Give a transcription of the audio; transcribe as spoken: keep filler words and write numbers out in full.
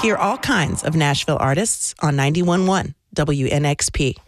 Hear all kinds of Nashville artists on ninety-one point one W N X P.